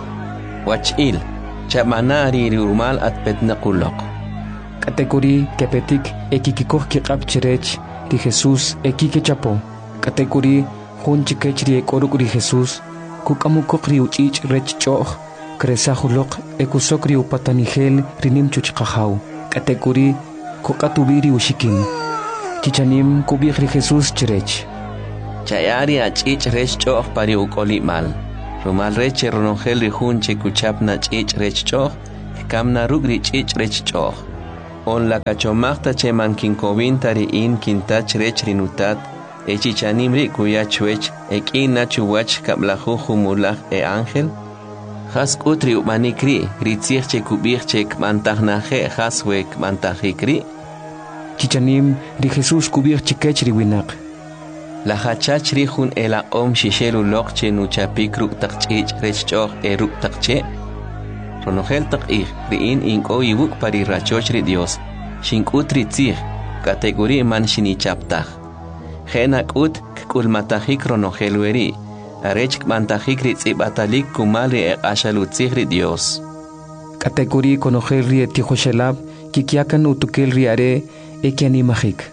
C: Wachil chamanari rumal at petnakulok.
B: Kategori kepetik ekikikoh kikap chirech ri Jesús ekikechapo. Kategori hun chikech ri ekoruk ri Jesús kukamukok ri uchich rechchoh kresahulok ekusok ri upatanigel rinim chuchkahaw. Kategori kokatubiri ushikin. Chichanim kubir ri Jesús chirech.
C: Chayari achich rechchoh pari ukolimal. Romal reche ronongel rihun che kuchapna chich rech choch, kamna rugri chich rech choch. On la cachomachta che mankinkovintari in kintach rech rinutat, e chichanimri kuyachuech, e kina chuwach kablaju humulach e ángel. Has utri umanikri, ritzich che kubich che kmantahnaje haswe kmantahikri.
B: Chichanim ri Jesús kubich chikech riwinak.
C: La hachach rihun ela shishelu lokche nuchapikru takchich rechchoch eruk takche. Ronogel takich riin inko iwuk pari rachoch ri Dios. Shinkut ritzich, kategori man shinichaptach. Genak ut kulmatahik ronogel weri. Arech kmantahik ritzibatalik kumali ashalutzich ri Dios.
B: Kategori konogel ri etihoshelab, kikiakan utukel ri are ekianimahik.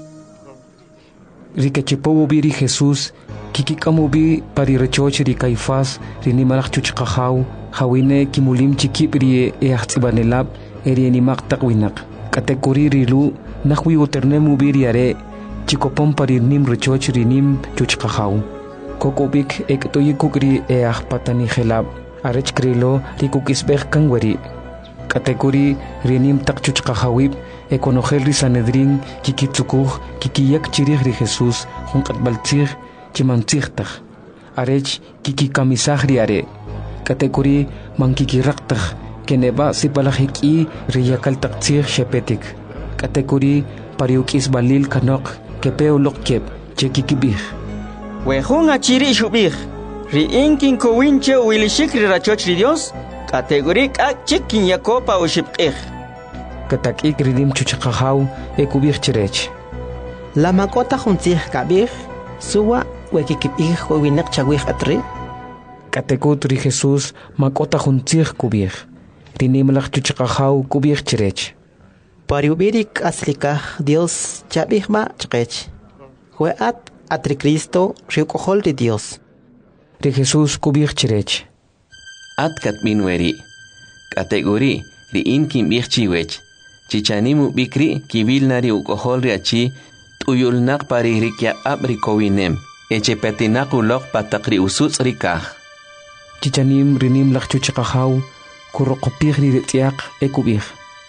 B: Rikechepobo biri Jesús, kikikamubi pari rechoch ri Caifás, rinimalach chuchqahaw, hawine kimulim chikip ri eachtsibanelab, erienimak takwinak. Kategori rilu, nahwi uternemu biri are, chikopom pari nim rechoch rinim chuchqahaw. Kokobik ektoyikuk ri eachpatani helab, arech krilo rikukisbech kangweri. Kategori rinim tak chuchqahawib, ekonogel ri Sanedrin, kikitsukuj, kikiyak chirih ri Jesús, junkatbaltzij, chimantzijtaj. Arech kikikamisaj ri are. Kategori mankikiraktaj, keneba sipalajiki ri yakaltaktzij shepetik. Kategori pariukis balil kanok, kepeolok kep, chekikibij.
H: Wejun achiri shubij, ri inkin kowinche uilishik ri rachoch ri Dios, kategori kak chikin yakopa ushipqij.
B: Katakik ridim chuchaqahaw ekubij chirech.
F: La makota juntzij kabij, suwa wekikipij winak chawij atri.
B: Katekut ri Jesús makota juntzij kubij. Rinimlach chuchaqahaw kubij chirech.
F: Pariubirik aslikaj Dios chabijma chqech. Hueat atri Cristo riukohol ri Dios.
B: Ri Jesús kubij chirech.
C: Atkat minweri. Kategori ri inkin bichchiwech. Chichanimu bikri kivilnari ukoholri achi tuyulnak pari rikya abri kowinem. Echepetinak ulok patakri usuts rikah.
B: Chichanim rinim lach chuchaqahaw kurokopij ri retiak ekubij.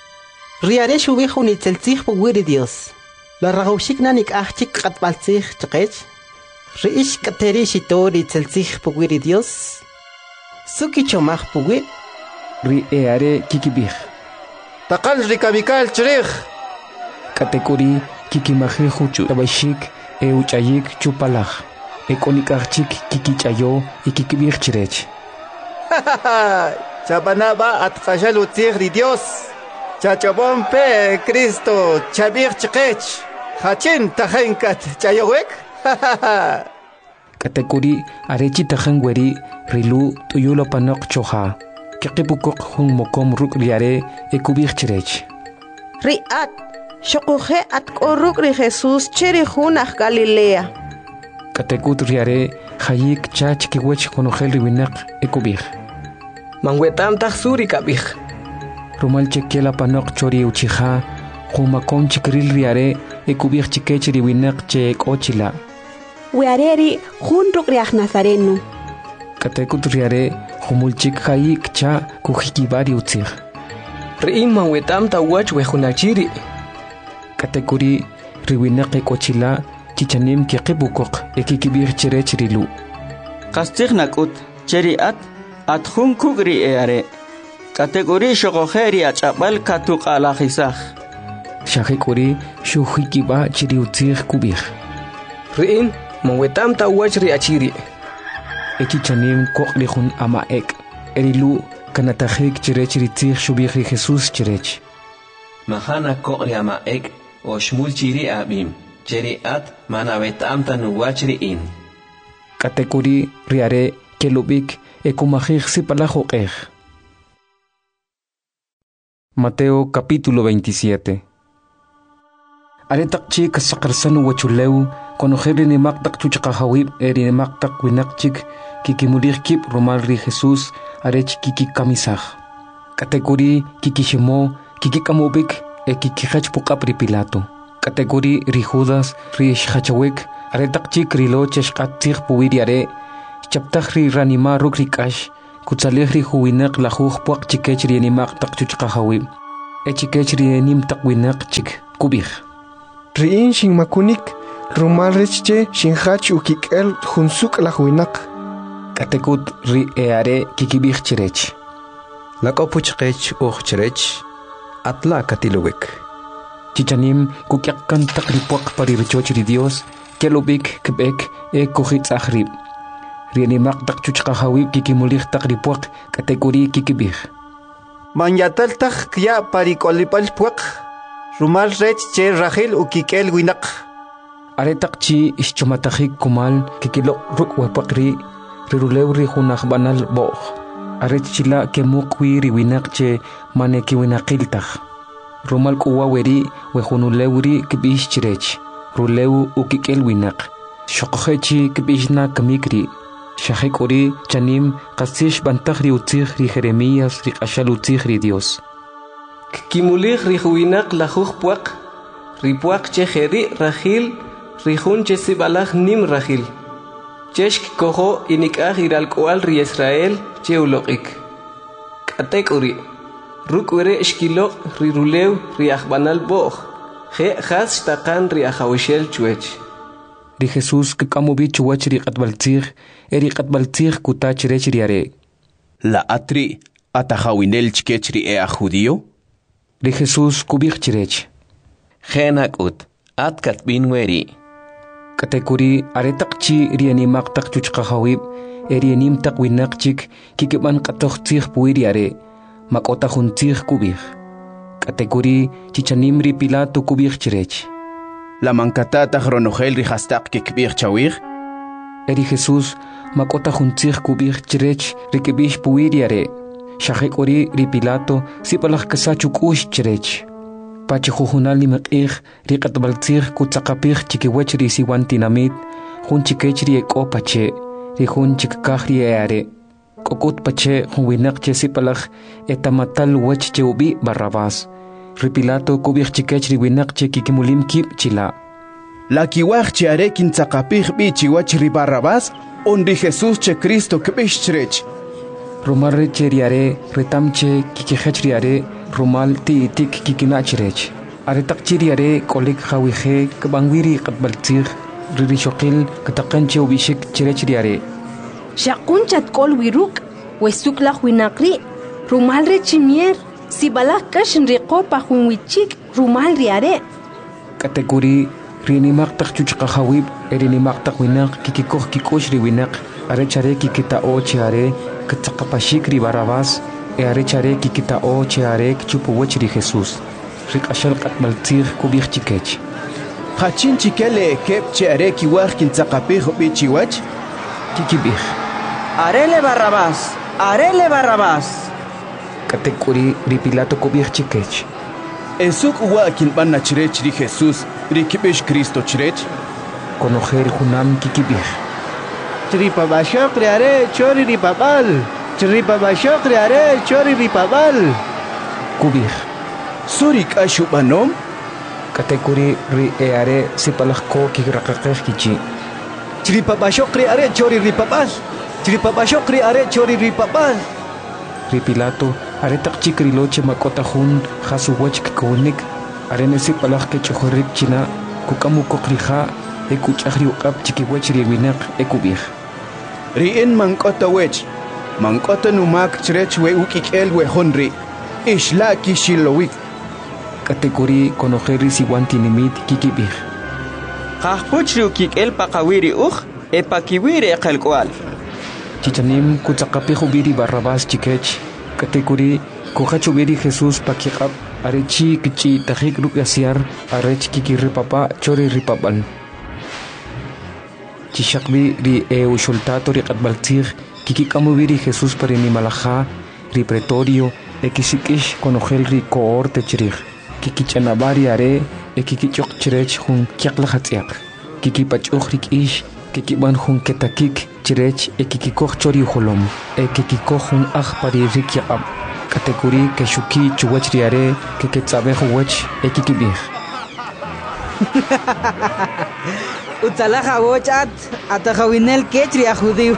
F: Riare shubij unitzeltzij puwiri Dios. La ragaushik nanik achik katbaltzij chqech. Riish kateri shitori tzeltzij puwiri Dios. Suki chomaj puwir.
B: Ri eare kikibij.
D: Takal rikabikal chirij.
B: Kategori kikimajiju tabashik euchayik chupalaj. Ekonikachik kikichayo y kikibij chirech.
D: Chabanaba atkashalu tigri Dios. Chachabon pe Cristo chabij chqech. Hachin tajenkat chayowek.
B: Kategori arechi tajangweri rilu tuyulo panok choha. Kikipukok hung mokom ruk riare ekubij chirech.
I: Riat, shokuje at koruk ri Jesús chirihunaj Galilea.
B: Katekut riare hayik chach kiwech konogel riwinak ekubij.
E: Manguetam tajsuri kabij.
B: Rumal chekiela panok chori uchija, humakon chikril riare ekubij chikech riwinak che ekochila.
I: Weareri junruk riaj Nazareno.
B: Katekut riare humulchik hayik cha kujikibari utzij.
E: Riim manguetam tawach wejunachiri.
B: Kategori riwinak ekochila chichanim kikibukok ekikibij chirech rilu.
H: Kastij nakut, cheriat, atjun kugri eare. Kategori shogojeri achapal katuk alajisaj.
B: Shajekori shujikiba chiri utzij kubij.
E: Riim manguetam tawach riachiri.
B: Echichanim koqlihun ama ek. Erilu kanatajik chirech ritzij shubij ri Jesús chirech.
C: Mahana koqri ama ek o shmul chiri abim. Cheri at manabetam tanuwach riin.
B: Kategori riare kelubik ekumajij sipalajoqej. Mateo capítulo 27. Aretakchi kasaqarsanu wachuleu konojeri ni maktak chuchaqahawib eri maktak winakchik kikimulij kip romal ri Jesús arech kikikamisaj. Kategori kikishimo kikikamubik kikijach pukap ri Pilato. Kategori ri Judas ri shachawik aretakchi krilo cheshqatzij puwiriare chaptajri ranima rukrikash kutsalejri huwinak lajuj puaq chikech rienimaq taqchuchqajawi echikech rienim taqwinak chik kubij
D: Riin shin makunik rumal rechche shin hach ukikel junsuk lajwinak
B: katekut ri eare kikibij chirech
J: Lakopuchqech chirech atla katilubik
B: chichanim kukyakkan taqripuaq parirchoch ri Dios kelubik kbek kujitzajri rienimaq taqchuchqajawi kikimulij taqripuaq katekuri kikibij
G: Manyataltaj kya parikolipal puaq rumal rech che Rahel ukikel winak
B: aretaqchi ischomatajik kumal kikilo rukwapaqri rirulewri junaj banal boj arechchila kemuqwi riwinaqche manekiwinaqiltaj rumal kuwaweri wejunulewri kibix chirech rulew ukikel winaq shoqjechi kibixna kamikri shajekuri chanim qasish bantajri utzij ri Jeremías ri qashal utzij ri Dios
E: Kimulij rijuinaq lajuj puaq ripuaq che jeri Rahil rijun che sibalaj nim Rahil cheshk kojo inikaj iralkual ri Israel che uloqik katekuri rukwere shkiloq ri rulew ri ajbanal boj je jas taqan ri ajawishel chuech
B: ri Jesús kikamubi chuwach ri qatbaltzij eri qatbaltzij kutach rech ri are
K: la atri atajawinel chkech ri judío
B: ri Jesús kubij chirech
C: Genakut atkat binweri
B: katekuri aretaqchi rienimaq taqchuchqajawib erienim taqwinaqchik kikiban qatoqtzij puiri are makota juntzij kubij katekuri chichanim ri Pilato kubij chirech
K: la mankatata ronogel ri hastaq kikbij chawij
B: eri Jesús makota juntzij kubij chirech ri kibij puiri are shajekuri ri Pilato sipalaj kasachukush chirech pachi jujunal nimaqij ri qatbaltzij kutzaqapij chikiwech ri siwantinamit jun chikech ri ek'opache ri jun chikkaj ri eare k'okut pache jun winaq che sipalaj etamatal wech che ubi Barrabás ri Pilato kubij chikech ri winaq che kikimulim kib chila
K: la kiwaj che are kintzaqapij bi chiwach ri Barrabás on ri Jesús che Cristo kbij chirech
B: rumal reche ri are retamche kikijech ri are rumal tiitik kikinachirech aretaqchi ri are kolik jawije kbangwiri qatbaltzij ririshokil kataqanche ubishik chirech ri are
I: Shaqunchat kol wiruk wesuk la winaqri rumal rechimier sibalaj kashin riqopa junwichik rumal riare
B: katekuri rienimaq taqchuchqajawib erinimaq taqwinaq kikikoj kikush ri winaq arechare kikita'o che are katzaqapashik ri Barrabás arechare kikita'o che are kchupuwech ri Jesús ri qashal qatbaltzij kubij chikech
K: hachin chikele kep che are kiwaj kintzaqapij bi chiwach
B: kikibij
H: Arele Barrabás
B: katekuri ri Pilato kubij chikech
K: esuk uwa kinbana chirech ri Jesús ri kibij Cristo chirech
B: konojer junam kikibij
G: Tripabashok riare chori ripabal Tripabashok riare chori ripabal
B: kubij
K: surik ashubanom
B: katekuri ri eare sipalaj ko kigraqaqej kichi
G: Tripabashok riare chori ripabal Tripabashok riare chori ripabal
B: ri Pilato aretaqchi kriloche makota jun jasuwech kikunik arene sipalaj kechojorik china kukamukoqrija ekuch'ajri uqab chikiwech ri winaq ekubij
K: ri'in mank'ota wech mank'ota numak chirech we ukik'el we honri ixla kixilowik
B: katekuri konojer ri siwantinimit kikibij
H: qajpuch ri ukik'el paqawiri uj epakiwiri eqelk'ual
B: chichanim kutzaqapij ubi ri Barrabás chikech katekuri kujach ubi ri Jesús pakiq'ab arechi kich'itajik ruk'asiar arech kikiripapa chori ripap'al chixaqbi ri uxultato ri qatbaltzij kikik'amubi ri Jesús parinimalaja ri pretorio ekisik'ix konojel ri cohorte chirij kikich'anaba ri are ekikich'oq chirech jun kyaqlaj atz'yaq kikipach'uj ri k'ix kikib'an jun ketakik chirech ekikikoj chori ujolom ekikikoj jun aj pari ri kyaq'ab katekuri kexuki chuwach ri are keketz'abej uwech ekikib'ij
H: Utalaja wochat atajawinel kechri a judío.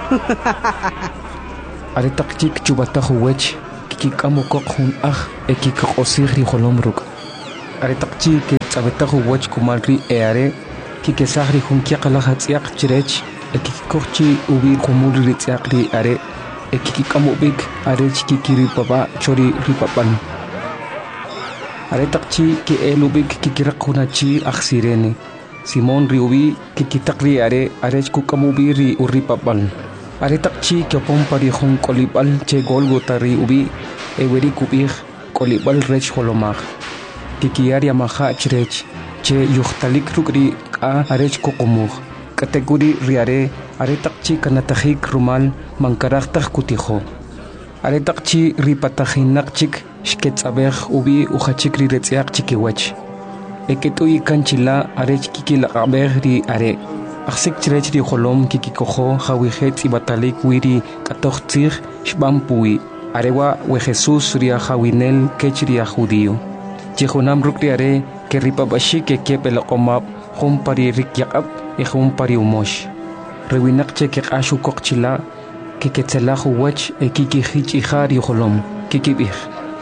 B: Aretak chik chubatajo wech kikamo kokhun ekikosihri holomruk. Aretak chik tzabetajo wech kumalri eare kikesahri hun kiakalahatsiak chirech ekikochi ubi kumulri tsiakri are ekikamo bik are chikiri papa chori ripapan. Aretak chi ki elubik kikirakunachi aksirene. Simon riubi kikitakri are kukamubi ri uripapan. Aretak chi kyopon pari hun kolibal che golgota riubi eweri kubih kolibal rech holomag. Kikiaria maha chrech che yuhtalik rukri ka arech kokomug. Kategori riare aretak chi kanatajik rumal mankaraktak kutijo. Aretak chi ripatajinak chik shketzabeh ubi uchachik riretziak chikiwech. Eketui kanchila arech kikila abehri are. Aksik chirech ri holom kikikojo jawihet ibatalik wiri katochtzig shbampui. Arewa we Jesus ria jawinel kechria judío. Chihunam rukriare que ripabashi que kepelomab humpari rikyab y humpari umosh. Rewinak che que ashu kokchila que ketzelahu wech e kikihich ihari holom kikibih.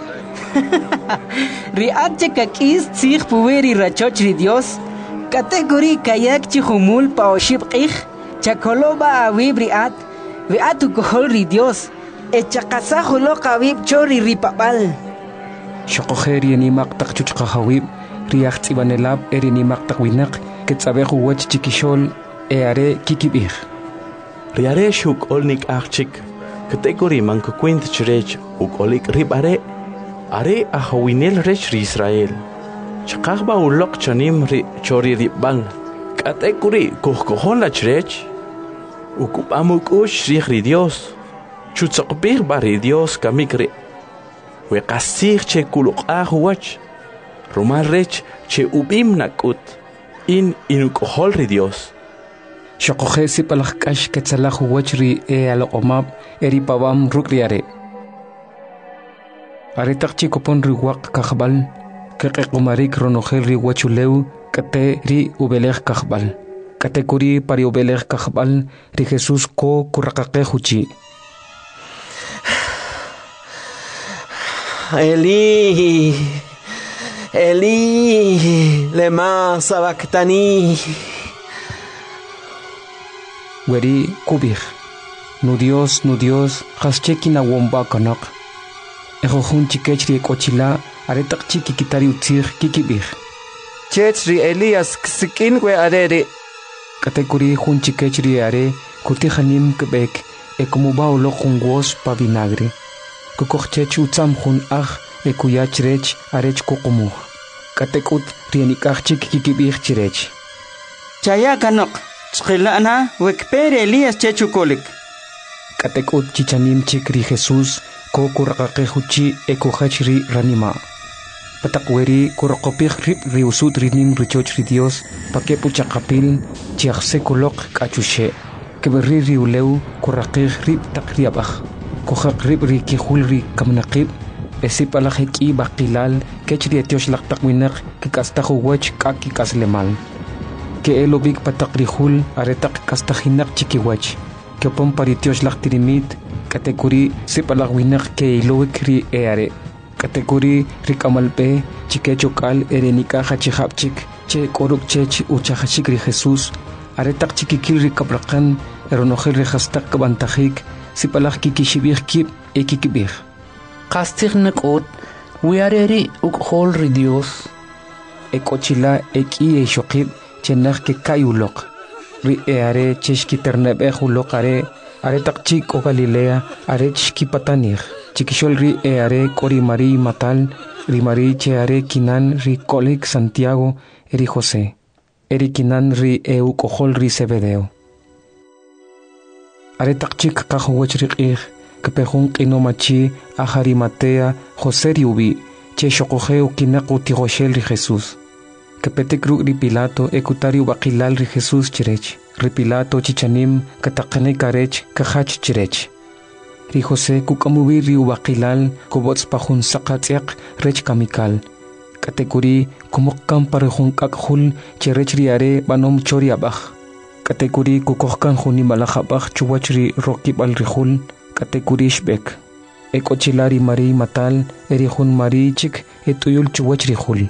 H: Riache kakis tzig puweri rachochri Dios. Kategori kayak chihumul paoshib ich. Chakoloba awib riat. Viatu kohol Dios. Echakasahulo kawib chori ripapal.
B: Shokojeri ni maktak chuchkahawib. Riach tsibanelab eri ni maktak winak. Ketzabehu wech chikishol eare kikibih.
L: Riare shuk olnik achik. Kategori mankukwint chirech ukolik ribare. Are ahawinel rech ri Israel. Chakahba ulok chanim ri chori ribang. Kategori kuhkohon la chirech. Ukupamuk ush ri Dios. Chutzakbir bari Dios kamikri. We kasir che kuluk ahuach. Romal rech che ubim nakut. Inukohol ri Dios.
B: Shokojesi palakash ketzalahu wachri alomab eri pabam rukriare. Aretak chikopon riwak kahbal. Kekumarik ronogel ri wachuleu kate ri ubelech kahbal. Kategori pari ubelech kahbal ri Jesus ko kurakake huchi.
E: Eli, Eli, lema sabactani.
B: Weri kubir. Nu Dios, haschekina womba kanak. Ejohun chikechri kochila, aretak chiki kitari utzir kikibir.
D: Chechri Elias ksikin we arere.
B: Kategori hun chikechri are, kutihanim kebek, ekumuba ulo jungos pa vinagre. Kukochech utzam hun ekuyachrech arech kokomuh. Katekut rienikach chik kikibir chirech.
H: Chaya kanok, chkilana wekpere Elias chechukolik.
B: Katekut chichanim chikri Jesus, ko kurakake ekujachri ranima. Patakweri kurakopih rip riusut rinim richoch ri Dios, pakepu chakapil, chiachse kulok kachushe. Keberi riuleu kurakih rip takriabach. Kujak rip ri kihul ri kamnakib. Esipalajeki bakilal, kechri etiosh laktakwinak, kikastahu wech kaki kaslemal. Que elobik patakrihul, aretak kastahinak chikiwech. Que pon paritiosh laktirimit, kategori sipalagwinak ke ilowik ri eare. Kategori rikamalpe, chikechokal erenika hachihapchik, che koruk chech uchahachik ri Jesus, aretak chikikil ri kabrakan, eronogel ri hastak kabantajik, sipalag kikishibih kip ekikibih.
A: Kastig nakot, wiareri ukhol ri Dios.
B: Ekochila eki shokib chenach ke kayulok. Ri eare cheshki ternebe hulok are takchik o Galilea are chki patanir. Chikishol ri eare kori Mari matal, ri Mari cheare kinan ri kolik Santiago eri José. Eri kinan ri kohol ri Zebedeo. Are takchik kahuwech ri Kepehun kinomachi ajarimatea José riubi, che shokojeo kinaku tiroshel ri Jesus. Kepetekru ri Pilato ekutario bakilal ri Jesus chirech. Ri Pilato chichanim katakane karech kahach chirech. Ri José kukamubi ri bakilal kubots pahun sakatiak rech kamikal. Kategori kumukam parehun kakhul chirech riare banom choriabach. Katekuri kukohkan juni malajabaj chuwachri rokib al rihul katekuri shbek. Ekochilari mari matal erihun mari chik etuyul chuwachri hul.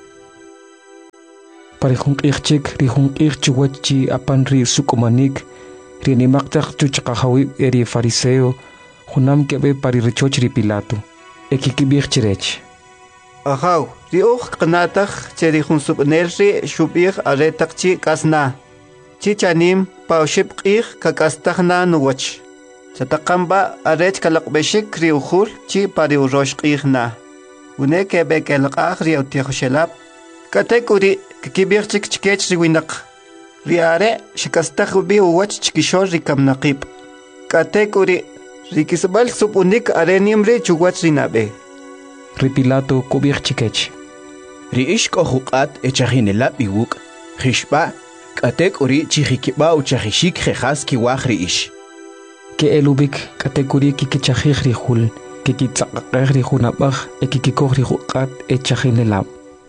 B: Parihun ichik rihun chuwachi apanri sukumanik rinimaktak chuchakahawi eri fariseo hunam kebe paririchochri Pilato. Ekikibich chirech.
G: Ahaw, riuch knatak cherihun subnerri shubich aretak chi kasna. Chichanim pauship qih kakastahna nuwach. Chatakamba arech kalakbeshik riuhul chi pariurosh qihna. Une kebe kelqah riutihushelap. Katekuri kikibich chik chikech riwinak. Riare shikastahubi uwach chikishor rikamnaqib. Katekuri rikisbal supunik arenimri chuwach rinabe.
B: Ripilato kubich chikech.
K: Riishko huqat echahinelap iwuk. Khishba katekuri chihikiba uchahishik jejas kiwaj riish.
B: Ke elubik katekuri kikichahij rihul. Kikitsaqaqej rihunabaj ekikikoj rihuqat echahinelap.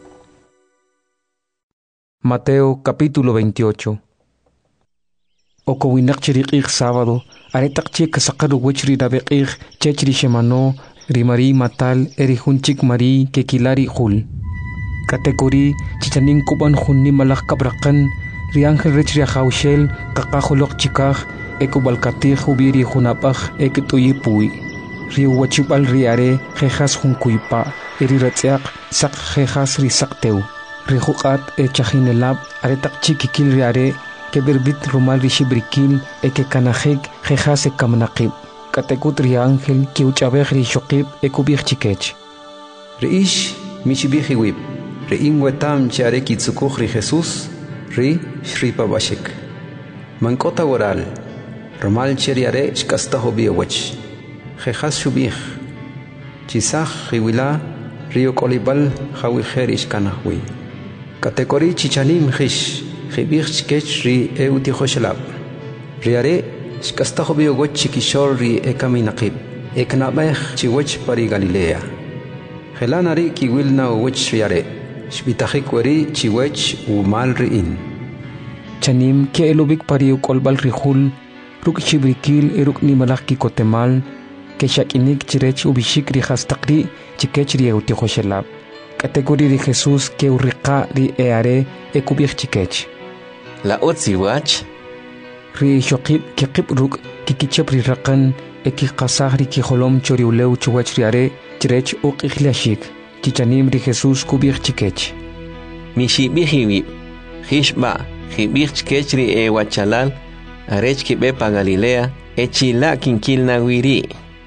B: Mateo capítulo 28. Okowinak chiriqij sábado, aretaqchi kasaqaru wichri nabeqij chechri shemano, rimari matal erihunchik mari kekilari hul. Katekuri chichanin kuban hunni malak kabrakan, riangel rich riahaushel, kakahulok chikaj, ekubalkatij hubiri hunapaj eketuyipui. Riuwachibal riare, jejas hunkuipa, eriratziak, sak jejas risakteu. Rihuqat echajinelab aretaqchi kikil riare keberbit rumal rishibrikil ekekanajek jejas ekamnaqib. Katekut riangel kiuchabej rishoqib ekubij chikech.
J: Riish mishibijiwib. Riin wetam chare kitsukuj ri Jesús. Ri shripabashik. Mankota woral. Rumal cheriare shkastajo biowech. Jejas shubij. Chisaj riwila rio kolibal jawijer ishkanajwi. Katekori chichanim jish, jibich chikech ri eutihoshelab. Riare, shkastajo biogoch chikishor ri ekaminaqib. Eknabech chiwech pari Galilea. Gelanari kiwilna uwech riare. Shbitajik weri chiwech umal riin.
B: Chanim ke elubik pari ukolbal rihul, ruk chibrikil eruk ni malak kikotemal, ke shakinik chirech ubishik rihastakri chikech ri eutihoshelab. Kategori de Jesús que urriqa ri eare ekubich chikech.
C: La otziwach.
B: Ri shokib kikib ruk kikichep ri raqan ekikasah ri kiholom choriuleu chuwach riare chirech uqichlashik. Chichanim ri Jesús kubich chikech.
C: Mishibihiwib. Hishba jibich chikech ri ewachalal arech kibepa Galilea echila kinkilna wiri.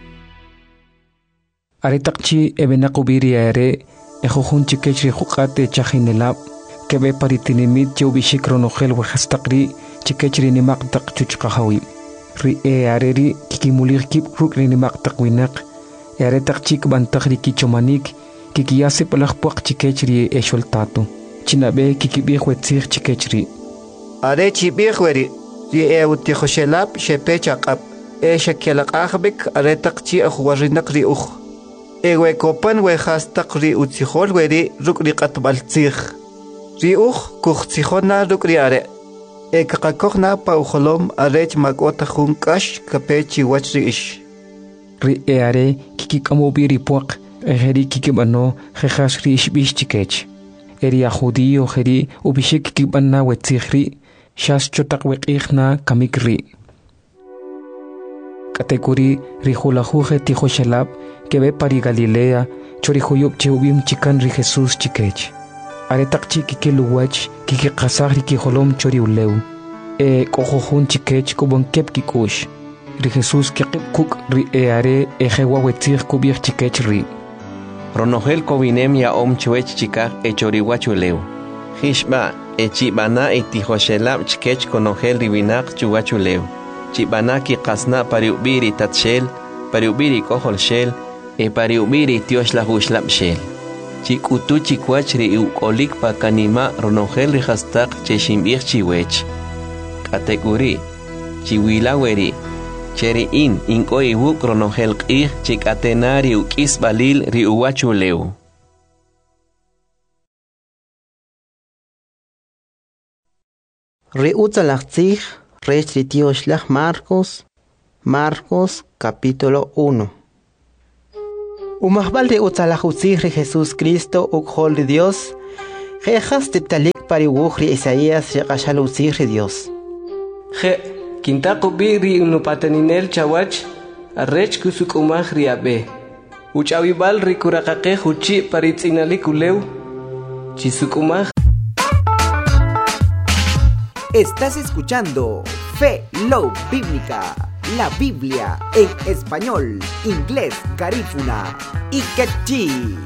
B: Aretaqchi ebenaqubiri eare Ejojun chikech rihuqate chajinelab, kebe paritinimit chubishik ronojel wajastakri, chikech rinimaqtaq chuchqahawi. Ri eareri kikimulir kip ruk rinimaqtaq winak, earetaq chik bantaq rikichomanik, kikiyase palajpuaq chikech ri esholtato. Chinabe kikibij wetzij chikech ri.
G: Are chibij weri, ri eutihoshelab shepechaqab, shekelaqajbik aretaq chi ajuarinak ri uj. Ewe kopan wejastaq ri utzijol weri ruk ri qatbaltzij. Ri uj kujtzijona ruk ri are. Ekaqakojna pa ujolom arech makota jun kash kapechi wach ri ish.
B: Ri eare kikikamobi ri puaq ejeri kikibano jejas ri ishbish chikech. Eri a judío jeri ubishik kikibana wetzij ri shas chotaq weqijna kamik ri. Katekuri ri julajuje tijoshelab que ve pari Galilea, chorihuyub cheubim chikan ri Jesús chikech. Aretak chiki luwach, kiki kasah ri kiholom choriuleu. Kohojun chikech kubon kep kikush. Ri Jesús kikip kuk ri eare ejewa wetzig kubich chikech ri.
C: Ronogel kobinem ya chwech chikaj echoriwachuleu. Hishba echibana etihoshelab chikech konogel riwinak chuwachuleu. Chibana ki kasna pariubiri tatshel, pariubiri kohol shel, pariubiri tiosh la hushlap shel. Chikutu chikwach ri ukolik pa kanima ronogel ri hastak cheshimbich chiwech. Kategori, chiwilaweri, cheri inko iwuk ronogel qih chikatena ri ukis balil ri uwachuleu.
F: Riutzalachtzig, Rech Ritioslach Marcos capítulo 1. Umahbal riutzalachutzig Jesús Cristo ukhol Dios, jejas tiptalik pariwuchri Isaías reqashalutzig Dios.
E: Je, quintaco biri unupateninel chawach, arrech kusukumaj riabe. Uchawibal rikuraqaqe huchi paritzinalik uleu, chisukumaj.
M: Estás escuchando Fe Love Bíblica, la Biblia en español, inglés, garífuna y quechí.